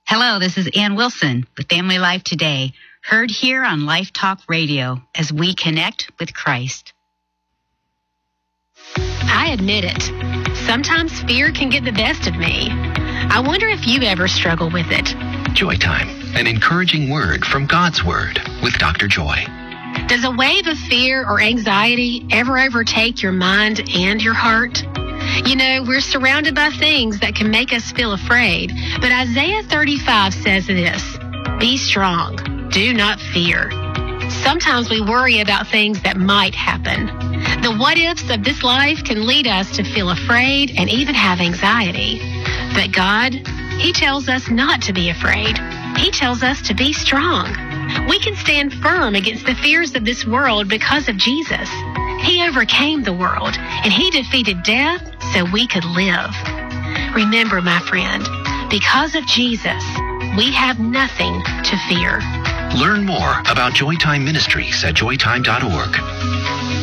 Hello, this is Ann Wilson with Family Life Today, heard here on Life Talk Radio as we connect with Christ. I admit it. Sometimes fear can get the best of me. I wonder if you ever struggle with it. Joy Time, an encouraging word from God's Word with Dr. Joy. Does a wave of fear or anxiety ever overtake your mind and your heart? You know, we're surrounded by things that can make us feel afraid, but Isaiah 35 says this, "Be strong, do not fear." Sometimes we worry about things that might happen. The what-ifs of this life can lead us to feel afraid and even have anxiety. But God, He tells us not to be afraid. He tells us to be strong. We can stand firm against the fears of this world because of Jesus. He overcame the world, and He defeated death so we could live. Remember, my friend, because of Jesus, we have nothing to fear. Learn more about Joy Time Ministries at joytime.org.